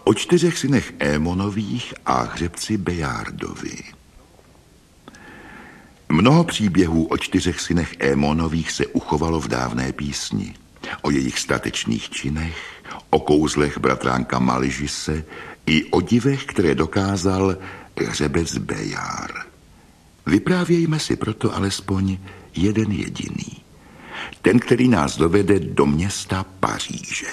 O 4 synech Émonových a hřebci Bejardovi. Mnoho příběhů o 4 synech Émonových se uchovalo v dávné písni. O jejich statečných činech, o kouzlech bratránka Malžise i o divech, které dokázal hřebec Bejar. Vyprávějme si proto alespoň jeden jediný. Ten, který nás dovede do města Paříže.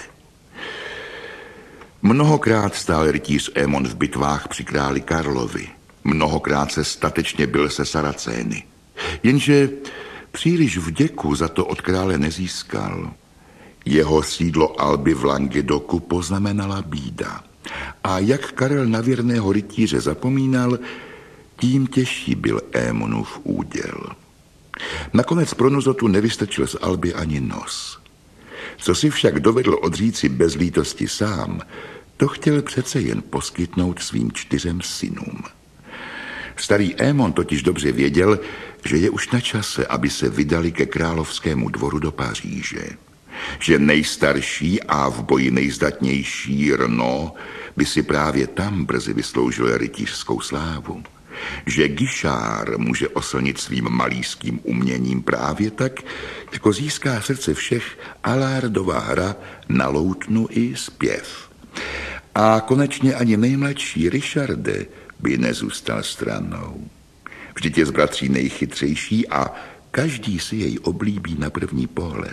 Mnohokrát stál rytíř Émon v bitvách při králi Karlovi. Mnohokrát se statečně bil se Saracény. Jenže příliš vděku za to od krále nezískal. Jeho sídlo Alby v Languedocu poznamenala bída. A jak Karel na věrného rytíře zapomínal, tím těžší byl Émonův úděl. Nakonec pro Nuzotu nevystačil z Alby ani nos. Co si však dovedl odříci bez lítosti sám, to chtěl přece jen poskytnout svým 4 synům. Starý Émon totiž dobře věděl, že je už na čase, aby se vydali ke královskému dvoru do Paříže. Že nejstarší a v boji nejzdatnější Renaud by si právě tam brzy vysloužil rytířskou slávu. Že Guichard může oslnit svým malířským uměním právě tak, jako získá srdce všech Alardova hra na loutnu i zpěv. A konečně ani nejmladší Richarde by nezůstal stranou. Vždyť je z bratří nejchytřejší a každý si jej oblíbí na první pohled.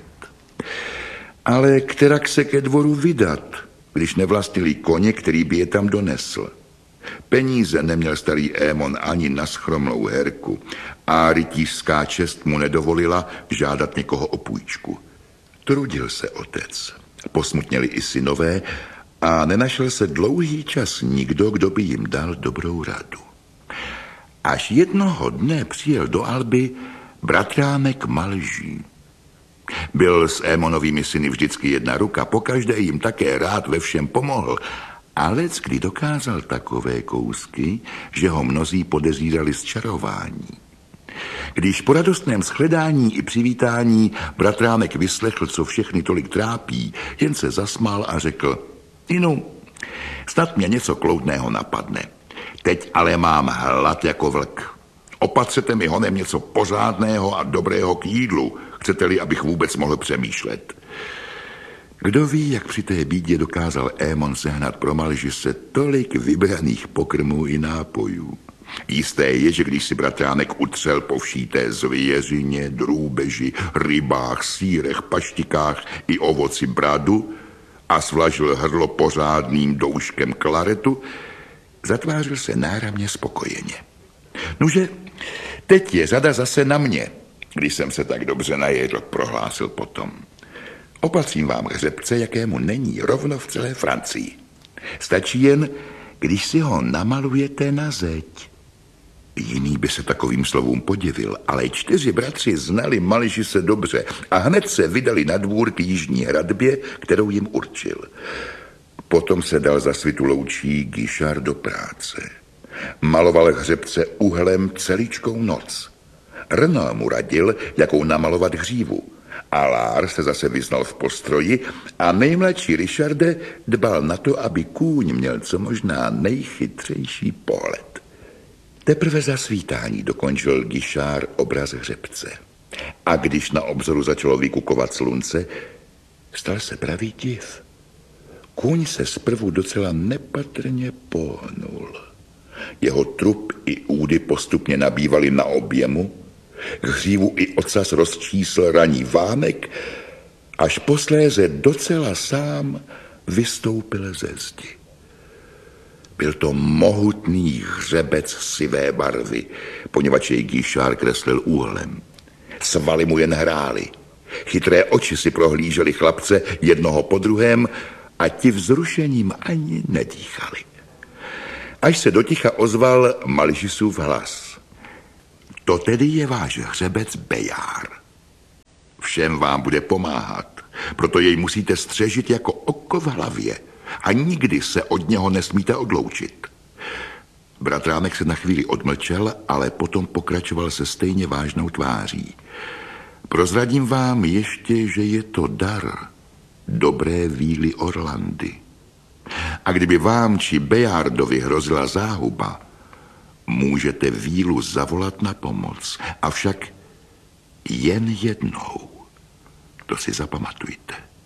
Ale kterak se ke dvoru vydat, když nevlastnili koně, který by je tam donesl? Peníze neměl starý Émon ani na schromlou herku a rytířská čest mu nedovolila žádat někoho o půjčku. Trudil se otec, posmutněli i synové a nenašel se dlouhý čas nikdo, kdo by jim dal dobrou radu. Až jednoho dne přijel do Alby bratránek Malží. Byl s Émonovými syny vždycky jedna ruka, pokaždé jim také rád ve všem pomohl, ale kdy dokázal takové kousky, že ho mnozí podezírali z čarování. Když po radostném shledání i přivítání bratránek vyslechl, co všechny tolik trápí, jen se zasmál a řekl: Inu, snad mě něco kloudného napadne. Teď ale mám hlad jako vlk. Opatřete mi honem něco pořádného a dobrého k jídlu, chcete-li, abych vůbec mohl přemýšlet. Kdo ví, jak při té bídě dokázal Émon sehnat pro Malžise tolik vybraných pokrmů i nápojů. Jisté je, že když si bratránek utřel po vší té zvěřině, drůbeži, rybách, sýrech, paštikách i ovoci bradu a svlažil hrdlo pořádným douškem klaretu, zatvářil se náramně spokojeně. Nože, teď je řada zase na mě, když jsem se tak dobře najedl, prohlásil potom. Opatřím vám hřebce, jakému není rovno v celé Francii. Stačí jen, když si ho namalujete na zeď. Jiný by se takovým slovům podivil, ale 4 bratři znali Malžise dobře a hned se vydali na dvůr k jižní hradbě, kterou jim určil. Potom se dal za svitu loučí Guichard do práce. Maloval hřebce uhlem celičkou noc. Renaud mu radil, jakou namalovat hřívu. Allard se zase vyznal v postroji a nejmladší Richarde dbal na to, aby kůň měl co možná nejchytřejší pohled. Teprve za svítání dokončil Guichard obraz hřebce. A když na obzoru začalo vykukovat slunce, stal se pravý div. Kůň se zprvu docela nepatrně pohnul. Jeho trup i údy postupně nabývaly na objemu, hřívu i ocas rozčísl raní vámek, až posléze docela sám vystoupil ze zdi. Byl to mohutný hřebec sivé barvy, poněvadž jej Guichard kreslil úhlem. Svaly mu jen hrály. Chytré oči si prohlíželi chlapce jednoho po druhém a ti vzrušením ani nedýchali. Až se doticha ozval Malžisův hlas. To tedy je váš hřebec Bejar. Všem vám bude pomáhat, proto jej musíte střežit jako oko v hlavě a nikdy se od něho nesmíte odloučit. Bratránek se na chvíli odmlčel, ale potom pokračoval se stejně vážnou tváří. Prozradím vám ještě, že je to dar dobré víly Orlandy. A kdyby vám či Bejardovi hrozila záhuba, můžete vílu zavolat na pomoc. Avšak jen jednou. To si zapamatujte.